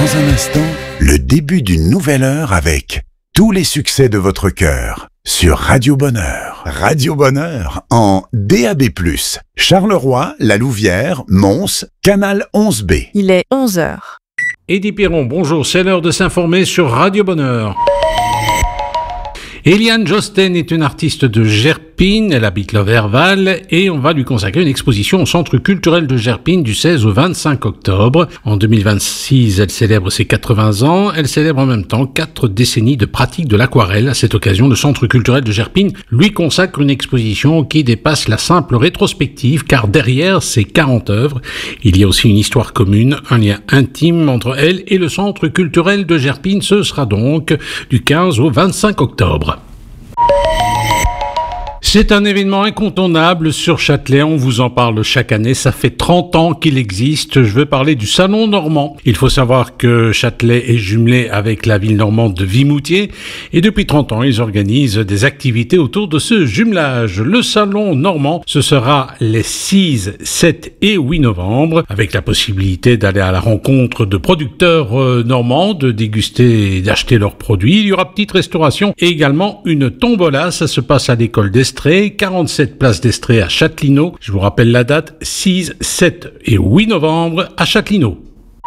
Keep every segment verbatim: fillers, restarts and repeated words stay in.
Dans un instant, le début d'une nouvelle heure avec tous les succès de votre cœur sur Radio Bonheur. Radio Bonheur en D A B plus, Charleroi, La Louvière, Mons, Canal onze B. Il est onze heures. Eddie Piron, bonjour, c'est l'heure de s'informer sur Radio Bonheur. Eliane Josten est une artiste de Gerpine, elle habite l'Auverval et on va lui consacrer une exposition au Centre culturel de Gerpine du seize au vingt-cinq octobre. En deux mille vingt-six, elle célèbre ses quatre-vingts ans, elle célèbre en même temps quatre décennies de pratique de l'aquarelle. À cette occasion, le Centre culturel de Gerpine lui consacre une exposition qui dépasse la simple rétrospective car derrière ces quarante œuvres, il y a aussi une histoire commune, un lien intime entre elle et le Centre culturel de Gerpine. Ce sera donc du quinze au vingt-cinq octobre. C'est un événement incontournable sur Châtelet, on vous en parle chaque année, ça fait trente ans qu'il existe. Je veux parler du Salon Normand. Il faut savoir que Châtelet est jumelé avec la ville normande de Vimoutiers et depuis trente ans, ils organisent des activités autour de ce jumelage. Le Salon Normand, ce sera les six, sept et huit novembre, avec la possibilité d'aller à la rencontre de producteurs euh, normands, de déguster et d'acheter leurs produits. Il y aura petite restauration et également une tombola, ça se passe à l'école d'Estrée. quarante-sept place d'Estrée à Châtelineau. Je vous rappelle la date, six, sept et huit novembre à Châtelineau.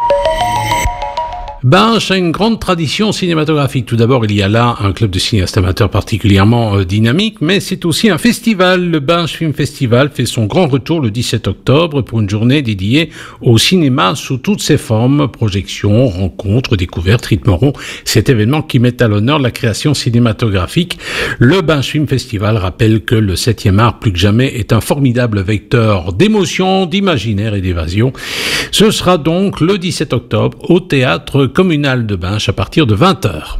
Binche a une grande tradition cinématographique. Tout d'abord, il y a là un club de cinéastes amateurs particulièrement euh, dynamique, mais c'est aussi un festival. Le Binche Film Festival fait son grand retour le dix-sept octobre pour une journée dédiée au cinéma sous toutes ses formes, projections, rencontres, découvertes, rythme rond. Cet événement qui met à l'honneur la création cinématographique. Le Binche Film Festival rappelle que le septième art, plus que jamais, est un formidable vecteur d'émotion, d'imaginaire et d'évasion. Ce sera donc le dix-sept octobre au théâtre communal de Binche à partir de vingt heures.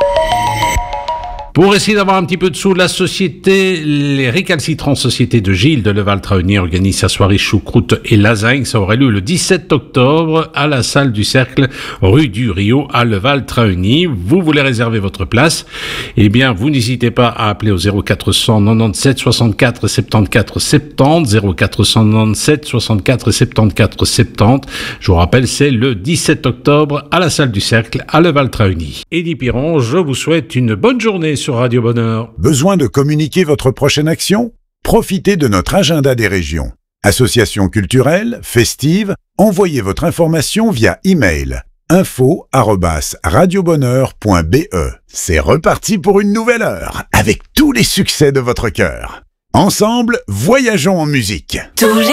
Pour essayer d'avoir un petit peu de sous, la société, les récalcitrants sociétés de Gilles de Leval-Traunier organisent sa soirée choucroute et lasagne. Ça aurait lieu le dix-sept octobre à la salle du Cercle, rue du Rio à Leval-Traunier. Vous voulez réserver votre place? Eh bien, vous n'hésitez pas à appeler au zéro quatre cent quatre-vingt-dix-sept soixante-quatre soixante-quatre soixante-dix, zéro quatre cent quatre-vingt-dix-sept soixante-quatre soixante-quatre soixante-dix. Je vous rappelle, c'est le dix-sept octobre à la salle du Cercle à Leval-Traunier. Eddie Piron, je vous souhaite une bonne journée sur Radio Bonheur. Besoin de communiquer votre prochaine action? Profitez de notre agenda des régions. Associations culturelles, festives, envoyez votre information via email info arobase radiobonheur point b e. C'est reparti pour une nouvelle heure avec tous les succès de votre cœur. Ensemble, voyageons en musique.